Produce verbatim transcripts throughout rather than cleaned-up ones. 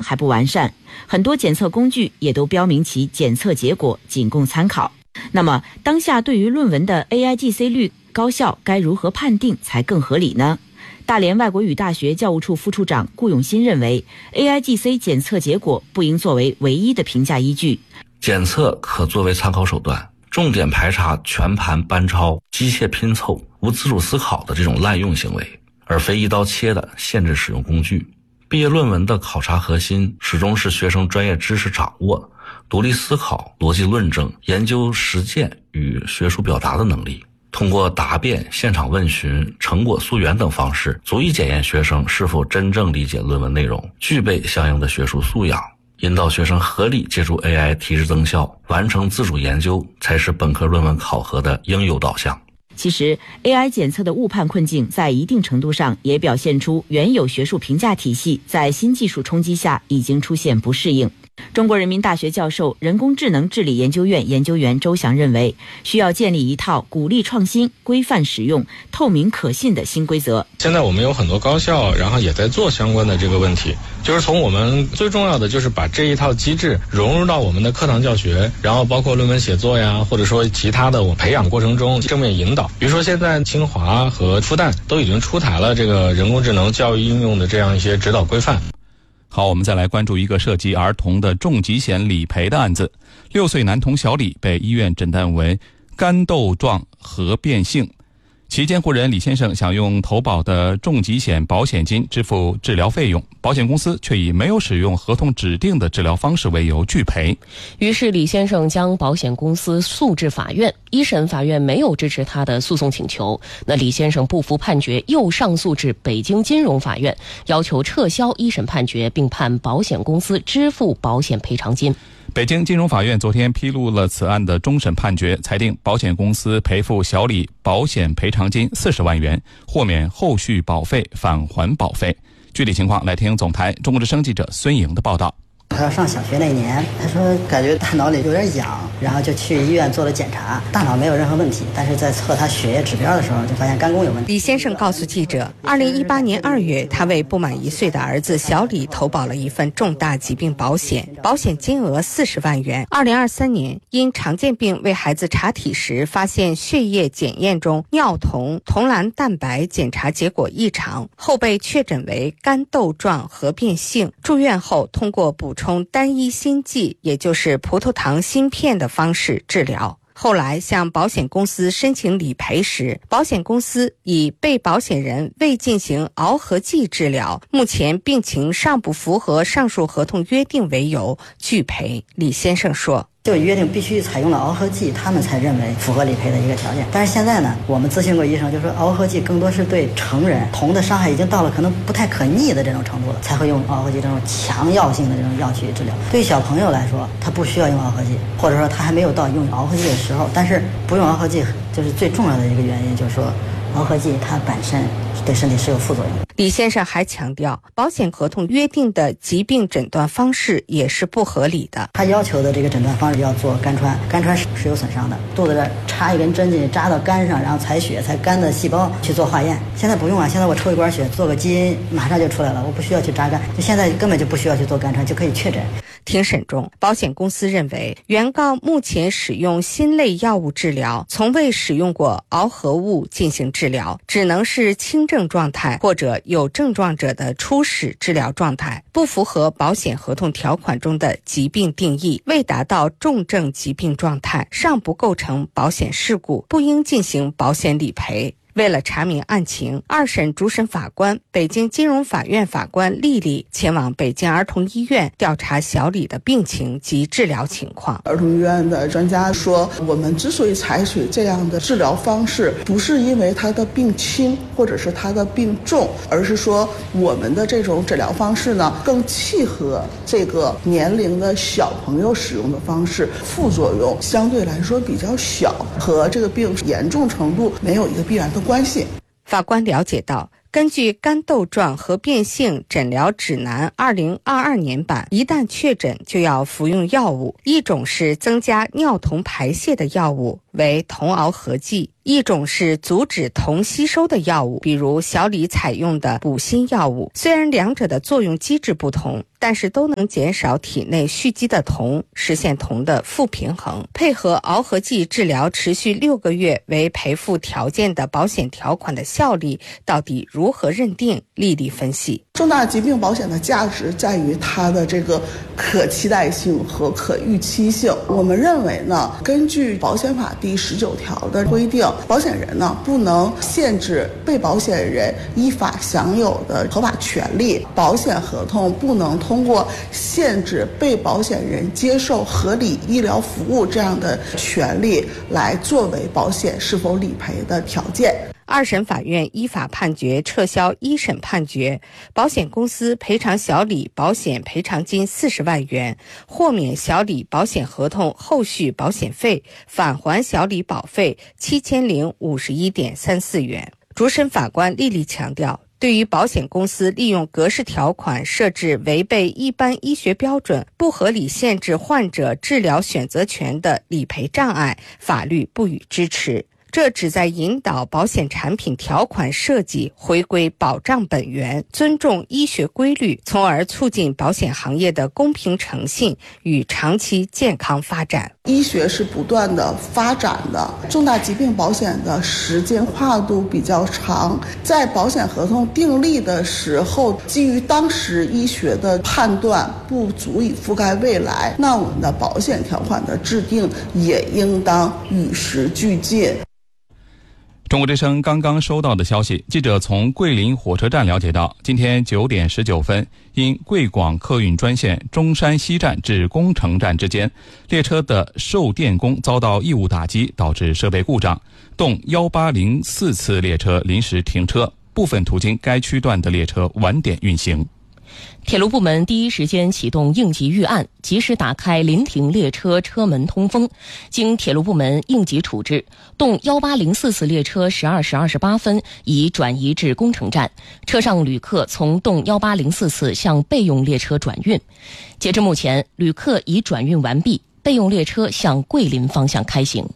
还不完善，很多检测工具也都标明其检测结果仅供参考。那么，当下对于论文的 A I G C 率高效该如何判定才更合理呢？大连外国语大学教务处副处长顾永新认为 ，A I G C 检测结果不应作为唯一的评价依据。 检测可作为参考手段，重点排查全盘班超、机械拼凑、无自主思考的这种滥用行为，而非一刀切的限制使用工具。毕业论文的考察核心始终是学生专业知识掌握、独立思考、逻辑论证、研究实践与学术表达的能力。通过答辩、现场问询、成果溯源等方式，足以检验学生是否真正理解论文内容，具备相应的学术素养。引导学生合理借助 A I 提质增效，完成自主研究，才是本科论文考核的应有导向。 其实 A I 检测的误判困境在一定程度上也表现出原有学术评价体系在新技术冲击下已经出现不适应。中国人民大学教授、人工智能治理研究院研究员周翔认为，需要建立一套鼓励创新、规范使用、透明可信的新规则。 现在我们有很多高校，然后也在做相关的这个问题，就是从我们最重要的就是把这一套机制融入到我们的课堂教学，然后包括论文写作呀，或者说其他的我培养过程中正面引导。比如说现在清华和复旦都已经出台了这个人工智能教育应用的这样一些指导规范。 好，我们再来关注一个涉及儿童的重疾险理赔的案子。六岁男童小李被医院诊断为肝窦状核变性，其监护人李先生想用投保的重疾险保险金支付治疗费用，保险公司却以没有使用合同指定的治疗方式为由拒赔。 于是李先生将保险公司诉至法院，一审法院没有支持他的诉讼请求，那李先生不服判决，又上诉至北京金融法院，要求撤销一审判决，并判保险公司支付保险赔偿金。 北京金融法院昨天披露了此案的终审判决，裁定保险公司赔付小李保险赔偿金四十万元，豁免后续保费返还保费。具体情况来听总台中国之声记者孙莹的报道。 他要上小学那年，他说感觉大脑里有点痒，然后就去医院做了检查，大脑没有任何问题，但是在测他血液指标的时候就发现肝功有问题。 李先生告诉记者，二零一八年二月，他为不满一岁的儿子小李投保了一份重大疾病保险，保险金额四十万元。二零二三年，因常见病为孩子查体时，发现血液检验中尿酮酮蓝蛋白检查结果异常，后被确诊为肝窦状核变性。住院后，通过补充单一锌剂，也就是葡萄糖锌片的方式治疗。后来向保险公司申请理赔时，保险公司以被保险人未进行螯合剂治疗，目前病情尚不符合上述合同约定为由拒赔。李先生说， 就约定必须采用了螯合剂，他们才认为符合理赔的一个条件。但是现在呢，我们咨询过医生，就说螯合剂更多是对成人酮的伤害已经到了可能不太可逆的这种程度了，才会用螯合剂这种强药性的这种药去治疗。对于小朋友来说，他不需要用螯合剂，或者说他还没有到用螯合剂的时候。但是不用螯合剂，就是最重要的一个原因，就是说螯合剂它本身对身体是有副作用的。 李先生还强调，保险合同约定的疾病诊断方式也是不合理的。 他要求的这个诊断方式要做肝穿，肝穿是是有损伤的，肚子这插一根针进去，扎到肝上，然后采血，采肝的细胞去做化验。现在不用啊，现在我抽一管血，做个基因，马上就出来了，我不需要去扎肝，就现在根本就不需要去做肝穿，就可以确诊。 庭审中，保险公司认为，原告目前使用新类药物治疗，从未使用过螯合物进行治疗，只能是轻症状态或者有症状者的初始治疗状态，不符合保险合同条款中的疾病定义，未达到重症疾病状态，尚不构成保险事故，不应进行保险理赔。为了查明案情，二审主审法官、北京金融法院法官丽丽前往北京儿童医院调查小李的病情及治疗情况。 儿童医院的专家说，我们之所以采取这样的治疗方式，不是因为他的病轻或者是他的病重，而是说我们的这种治疗方式呢，更契合这个年龄的小朋友使用的方式，副作用相对来说比较小，和这个病严重程度没有一个必然的关系。 法官了解到，根据肝窦状核变性诊疗指南二零二二年版，一旦确诊就要服用药物，一种是增加尿酮排泄的药物， 为铜螯合剂，一种是阻止铜吸收的药物，比如小李采用的补锌药物。虽然两者的作用机制不同，但是都能减少体内蓄积的铜，实现铜的负平衡。配合螯合剂治疗持续六个月为赔付条件的保险条款的效力到底如何认定？丽丽分析， 重大疾病保险的价值在于它的这个可期待性和可预期性。我们认为呢，根据保险法第十九条的规定，保险人呢不能限制被保险人依法享有的合法权利，保险合同不能通过限制被保险人接受合理医疗服务这样的权利来作为保险是否理赔的条件。 二审法院依法判决撤销一审判决，保险公司赔偿小李保险赔偿金四十万元，豁免小李保险合同后续保险费，返还小李保费七千零五十一点三四元。主审法官丽丽强调，对于保险公司利用格式条款设置违背一般医学标准、不合理限制患者治疗选择权的理赔障碍，法律不予支持。这旨在引导保险产品条款设计回归保障本源，尊重医学规律，从而促进保险行业的公平诚信与长期健康发展。 医学是不断的发展的，重大疾病保险的时间跨度比较长，在保险合同订立的时候，基于当时医学的判断不足以覆盖未来，那我们的保险条款的制定也应当与时俱进。 中国之声刚刚收到的消息，记者从桂林火车站了解到，今天九点十九分，因贵广客运专线中山西站至宫城站之间列车的受电弓遭到异物打击，导致设备故障，动一八零四次列车临时停车，部分途经该区段的列车晚点运行。 铁路部门第一时间启动应急预案，及时打开临停列车车门通风。经铁路部门应急处置，动一八零四次列车十二时二十八分已转移至宫城站，车上旅客从动一八零四次向备用列车转运。截至目前，旅客已转运完毕，备用列车向桂林方向开行。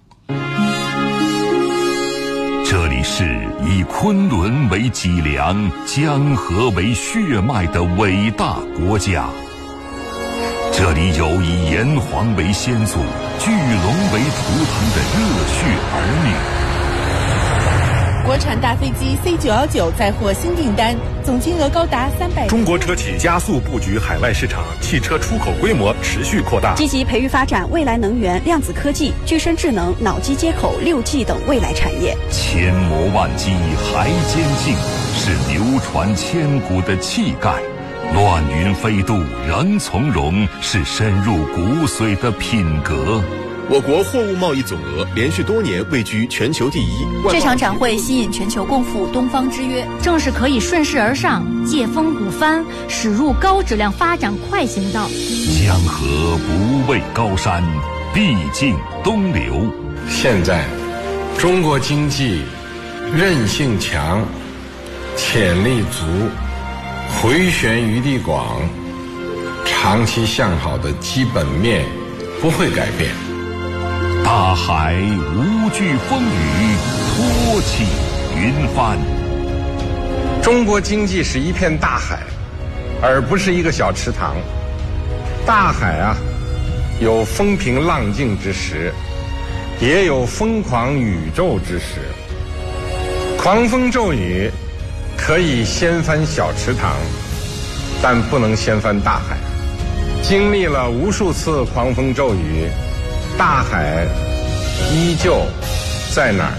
这里是以昆仑为脊梁、江河为血脉的伟大国家。这里有以炎黄为先祖、巨龙为图腾的热血儿女。 国产大飞机 C 九一九再获新订单，总金额高达三百。 中国车企加速布局海外市场，汽车出口规模持续扩大， 积极培育发展未来能源、量子科技、具身智能、脑机接口、六 G 等未来产业。 千磨万击还坚劲，是流传千古的气概；乱云飞渡仍从容，是深入骨髓的品格。 我国货物贸易总额连续多年位居全球第一。 这场展会吸引全球共赴东方之约， 正是可以顺势而上，借风鼓帆，驶入高质量发展快行道。 江河不畏高山，必尽东流。 现在，中国经济韧性强，潜力足，回旋余地广，长期向好的基本面不会改变。 大海无惧风雨，托起云帆。 中国经济是一片大海，而不是一个小池塘。大海啊，有风平浪静之时，也有疯狂宇宙之时。狂风骤雨可以掀翻小池塘，但不能掀翻大海。经历了无数次狂风骤雨，大海依旧在哪儿？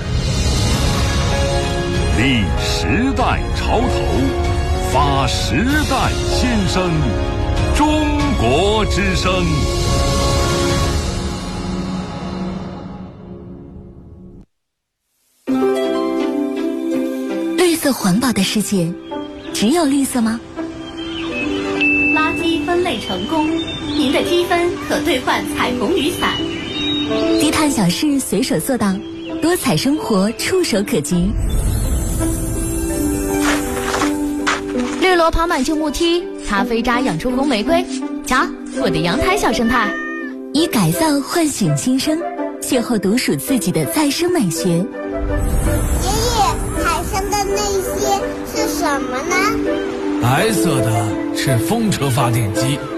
立时代潮头，发时代先声，中国之声。 绿色环保的世界，只有绿色吗？ 垃圾分类成功，您的积分可兑换彩虹雨伞。 低碳小事随手做到，多彩生活触手可及。 绿萝跑满旧木梯，咖啡渣养出红玫瑰。瞧，我的阳台小生态。 以改造唤醒新生， 邂逅独属自己的再生美学。爷爷，海上的那些是什么呢？ 白色的是风车发电机，